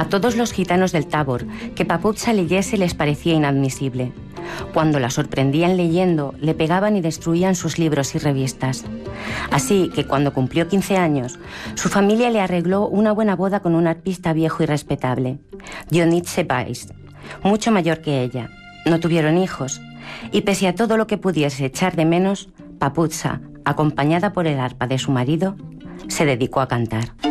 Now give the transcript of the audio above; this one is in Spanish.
A todos los gitanos del Tabor que Paputza leyese les parecía inadmisible. Cuando la sorprendían leyendo, le pegaban y destruían sus libros y revistas. Así que cuando cumplió 15 años, su familia le arregló una buena boda con un arpista viejo y respetable, Dionitze Weiss, mucho mayor que ella. No tuvieron hijos, y pese a todo lo que pudiese echar de menos, Paputza, acompañada por el arpa de su marido, se dedicó a cantar.